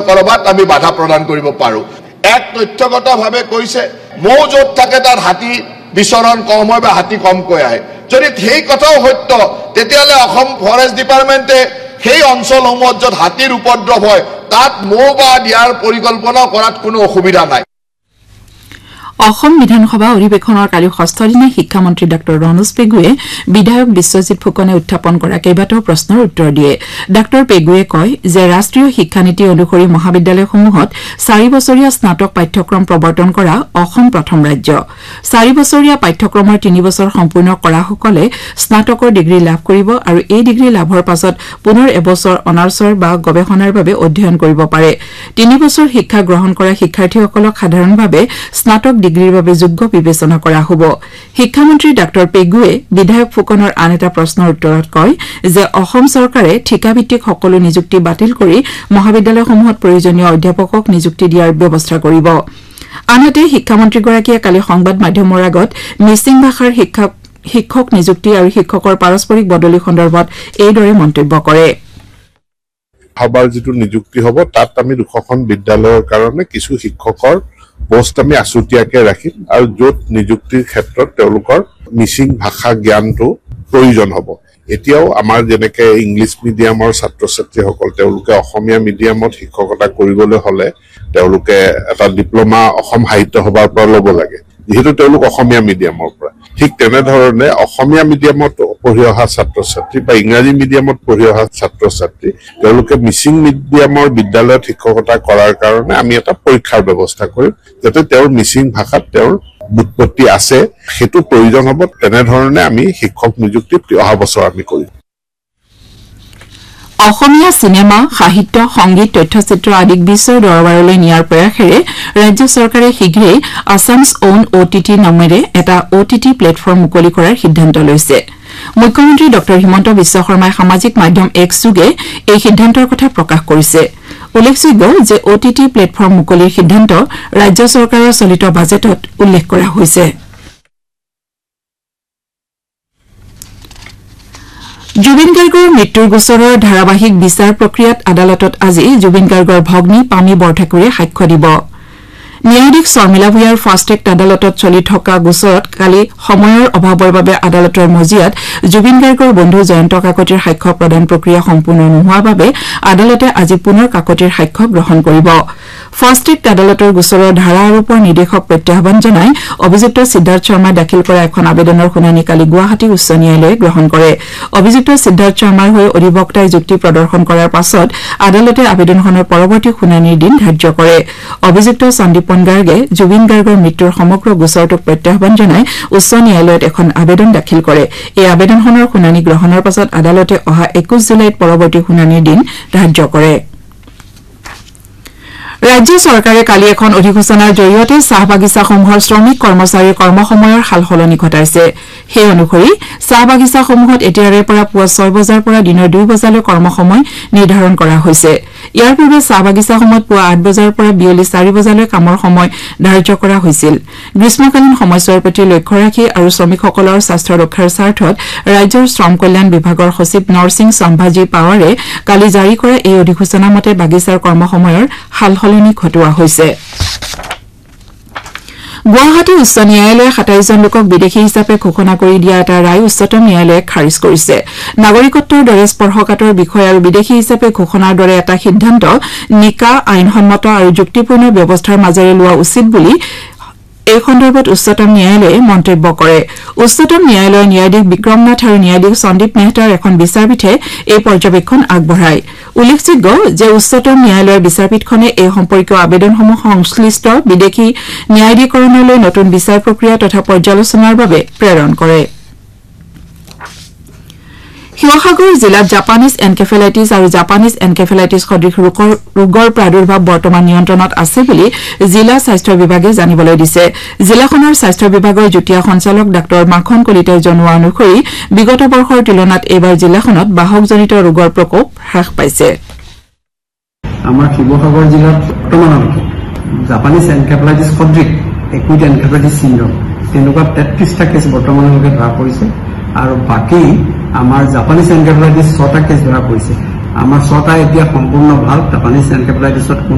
কৰবাত আমি বাধা প্ৰদান কৰিব পাৰো এক তথ্যগতভাৱে কৈছে মৌ য'ত থাকে তাত হাতী বিচৰণ কম হয় বা হাতী কমকৈ আহে যদি সেই কথাও সত্য তেতিয়ালে অসম ফৰেষ্ট ডিপাৰ্টমেণ্টে সেই অঞ্চলসমূহত য'ত হাতীৰ উপদ্ৰৱ হয় তাত মৌ বা দিয়াৰ পৰিকল্পনা কৰাত কোনো অসুবিধা নাই অসম বিধানসভা অধিৱেশনৰ কালি ষষ্ঠ দিনা শিক্ষামন্ত্ৰী ডঃ ৰণোজ পেগুৱে বিধায়ক বিশ্বজিৎ ফুকনে উত্থাপন কৰা কেইবাটাও প্ৰশ্নৰ উত্তৰ দিয়ে ডঃ পেগুৱে কয় যে ৰাষ্ট্ৰীয় শিক্ষানীতি অনুসৰি মহাবিদ্যালয়সমূহত 4 বছৰীয়া স্নাতক পাঠ্যক্ৰম প্ৰৱৰ্তন কৰা অসম প্ৰথম ৰাজ্য 4 বছৰীয়া পাঠ্যক্ৰমৰ 3 বছৰ সম্পূৰ্ণ কৰাসকলে স্নাতকৰ ডিগ্ৰী লাভ কৰিব আৰু এই ডিগ্ৰী লাভৰ পাছত পুনৰ এবছৰ অনাৰ্ছৰ বা গৱেষণাৰ বাবে অধ্যয়ন কৰিব পাৰে 3 বছৰ শিক্ষা গ্ৰহণ কৰা শিক্ষাৰ্থীসকলক সাধাৰণভাৱে স্নাতক ডিগ্ৰীৰ বাবে যোগ্য বিবেচনা কৰা হ'ব শিক্ষামন্ত্ৰী ডঃ পেগুৱে বিধায়ক ফুকনৰ আন এটা প্ৰশ্নৰ উত্তৰত কয় যে অসম চৰকাৰে ঠিকাভিত্তিক সকলো নিযুক্তি বাতিল কৰি মহাবিদ্যালয়সমূহত প্ৰয়োজনীয় অধ্যাপকক নিযুক্তি দিয়াৰ ব্যৱস্থা কৰিব আনহাতে শিক্ষামন্ত্ৰীগৰাকীয়ে কালি সংবাদ মাধ্যমৰ আগত মিচিং ভাষাৰ শিক্ষক নিযুক্তি আৰু শিক্ষকৰ পাৰস্পৰিক বদলি সন্দৰ্ভত এইদৰে মন্তব্য কৰে সবাৰ যিটো নিযুক্তি হ'ব তাত আমি 200খন বিদ্যালয়ৰ কাৰণে কিছু শিক্ষকৰ পোষ্ট আমি আছুতীয়াকে ৰাখিম আৰু য'ত নিযুক্তিৰ ক্ষেত্ৰত তেওঁলোকৰ মিচিং ভাষা জ্ঞানটো প্ৰয়োজন হ'ব এতিয়াও আমাৰ যেনেকে ইংলিছ মিডিয়ামৰ ছাত্ৰ ছাত্ৰীসকল তেওঁলোকে অসমীয়া মিডিয়ামত শিক্ষকতা কৰিবলৈ হলে তেওঁলোকে এটা ডিপ্লোমা অসম সাহিত্য সভাৰ পৰা ল'ব লাগে যেহেতু তেওঁলোক অসমীয়া মিডিয়ামৰ পৰা ঠিক তেনেধৰণে অসমীয়া মিডিয়ামত পঢ়ি অহা ছাত্ৰ ছাত্ৰী বা ইংৰাজী মিডিয়ামত পঢ়ি অহা ছাত্ৰ ছাত্ৰী তেওঁলোকে মিচিং মিডিয়ামৰ বিদ্যালয়ত শিক্ষকতা কৰাৰ কাৰণে আমি এটা পৰীক্ষাৰ ব্যৱস্থা কৰিম যাতে তেওঁৰ মিচিং ভাষাত তেওঁৰ বুৎপত্তি আছে সেইটো প্ৰয়োজন হ'ব তেনেধৰণে আমি শিক্ষক নিযুক্তি অহা বছৰ আমি কৰিম অসমীয়া সিনেমা সাহিত্য সংগীত তথ্যচিত্ৰ আদিক বিশ্বৰ দৰবাৰলৈ নিয়াৰ প্ৰয়াসেৰে ৰাজ্য চৰকাৰে শীঘ্ৰেই আছামছ ওন OTT নামেৰে এটা OTT প্লেটফৰ্ম মুকলি কৰাৰ সিদ্ধান্ত লৈছে মুখ্যমন্ত্ৰী ডঃ হিমন্ত বিশ্ব শৰ্মাই সামাজিক মাধ্যম X যোগে এই সিদ্ধান্তৰ কথা প্ৰকাশ কৰিছে উল্লেখযোগ্য যে OTT প্লেটফৰ্ম মুকলিৰ সিদ্ধান্ত ৰাজ্য চৰকাৰৰ চলিত বাজেটত উল্লেখ কৰা হৈছে জুবিন গাৰ্গৰ মৃত্যুৰ গোচৰৰ ধাৰাবাহিক বিচাৰ প্ৰক্ৰিয়াত আদালতত আজি জুবিন গাৰ্গৰ ভগ্নী পামী বৰঠাকুৰে সাক্ষ্য দিব ন্যায়াধীশ শৰ্মিলা ভূঞাৰ ফাষ্ট ট্ৰেক আদালতত চলি থকা গোচৰত কালি সময়ৰ অভাৱৰ বাবে আদালতৰ মজিয়াত জুবিন গাৰ্গৰ বন্ধু জয়ন্ত কাকতিৰ সাক্ষ্য প্ৰদান প্ৰক্ৰিয়া সম্পূৰ্ণ নোহোৱাৰ বাবে আদালতে আজি পুনৰ কাকতিৰ সাক্ষ্য গ্ৰহণ কৰিব ফাষ্ট ট্ৰেক আদালতৰ গোচৰৰ ধাৰা আৰোপৰ নিৰ্দেশক প্ৰত্যাহ্বান জনাই অভিযুক্ত সিদ্ধাৰ্থ শৰ্মাই দাখিল কৰা এখন আবেদনৰ শুনানি কালি গুৱাহাটী উচ্চ ন্যায়ালয়ে গ্ৰহণ কৰে অভিযুক্ত সিদ্ধাৰ্থ শৰ্মাৰ হৈ অধিবক্তাই যুক্তি প্ৰদৰ্শন কৰাৰ পাছত আদালতে আবেদনখনৰ পৰৱৰ্তী শুনানিৰ দিন ধাৰ্য কৰে অভিযুক্ত সন্দীপন গাৰ্গে জুবিন গাৰ্গৰ মৃত্যুৰ সমগ্ৰ গোচৰটোক প্ৰত্যাহ্বান জনাই উচ্চ ন্যায়ালয়ত এখন আবেদন দাখিল কৰে এই আবেদনখনৰ শুনানি গ্ৰহণৰ পাছত আদালতে অহা 21 জুলাইত পৰৱৰ্তী শুনানিৰ দিন ধাৰ্য কৰে ৰাজ্য চৰকাৰে কালি এখন অধিসূচনাৰ জৰিয়তে চাহ বাগিচাসমূহৰ শ্ৰমিক কৰ্মচাৰীৰ কৰ্মসময়ৰ সালসলনি ঘটাইছে সেই অনুসৰি চাহ বাগিচাসমূহত এতিয়াৰে পৰা পুৱা 6 বজাৰ পৰা দিনৰ 2 বজালৈ কৰ্মসময় নিৰ্ধাৰণ কৰা হৈছে ইয়াৰ পূৰ্বে চাহ বাগিচাসমূহত পুৱা 8 বজাৰ পৰা বিয়লি 4 বজালৈ কামৰ সময় ধাৰ্য কৰা হৈছিল গ্ৰীষ্মকালীন সময়ছোৱাৰ প্ৰতি লক্ষ্য ৰাখি আৰু শ্ৰমিকসকলৰ স্বাস্থ্য ৰক্ষাৰ স্বাৰ্থত ৰাজ্যৰ শ্ৰম কল্যাণ বিভাগৰ সচিব নৰসিং সম্ভাজী পাৱাৰে কালি জাৰি কৰা এই অধিসূচনা মতে বাগিচাৰ কৰ্মসময়ৰ সালসলনি ঘটোৱা হৈছে গুৱাহাটী উচ্চ ন্যায়ালয়ে 27 জন লোকক বিদেশী হিচাপে ঘোষণা কৰি দিয়া এটা ৰায় উচ্চতম ন্যায়ালয়ে খাৰিজ কৰিছে নাগৰিকত্বৰ দৰে স্পৰ্শকাতৰ বিষয় আৰু বিদেশী হিচাপে ঘোষণাৰ দৰে এটা সিদ্ধান্ত নিকা আইনসন্মত আৰু যুক্তিপূৰ্ণ ব্যৱস্থাৰ মাজেৰে লোৱা উচিত বুলি এই সন্দৰ্ভত উচ্চতম ন্যায়ালয়ে মন্তব্য কৰে উচ্চতম ন্যায়ালয়ৰ ন্যায়াধীশ বিক্ৰমনাথ আৰু ন্যায়াধীশ সন্দীপ মেহতাৰ এখন বিচাৰপীঠে এই পৰ্যবেক্ষণ আগবঢ়ায় উল্লেখযোগ্য যে উচ্চতম ন্যায়ালয়ৰ বিচাৰপীঠখনে এই সম্পৰ্কীয় আবেদনসমূহ সংশ্লিষ্ট বিদেশী ন্যায়াধীকৰণলৈ নতুন বিচাৰ প্ৰক্ৰিয়া তথা পৰ্যালোচনাৰ বাবে প্ৰেৰণ কৰে শিৱসাগৰ জিলাত জাপানিজ এনকেফেলাইটিছ আৰু জাপানিজ এনকেফেলাইটিছ সদৃশ ৰোগৰ প্ৰাদুৰ্ভাৱ বৰ্তমান নিয়ন্ত্ৰণত আছে বুলি জিলা স্বাস্থ্য বিভাগে জানিবলৈ দিছে জিলাখনৰ স্বাস্থ্য বিভাগৰ যুটীয়া সঞ্চালক ডাক্তৰ মাখন কলিতাই জনোৱা অনুসৰি বিগত বৰ্ষৰ তুলনাত এইবাৰ জিলাখনত বাহকজনিত ৰোগৰ প্ৰকোপ হ্ৰাস পাইছে আমাৰ শিৱসাগৰ জিলাত বৰ্তমানলৈকে জাপানিজ এনকেফেলাইটিছ সদৃশ একুইট এনকেফেলাইটিছ চিণ্ড্ৰম তেনেকুৱা 33টা কেছ বৰ্তমানলৈকে ধৰা পৰিছে আৰু বাকি আমাৰ জাপানিজ এনকেফেলাইটিছ 6টা কেছ ধৰা পৰিছে আমাৰ 6টা এতিয়া সম্পূৰ্ণ ভাল জাপানিজ এনকেফেলাইটিছত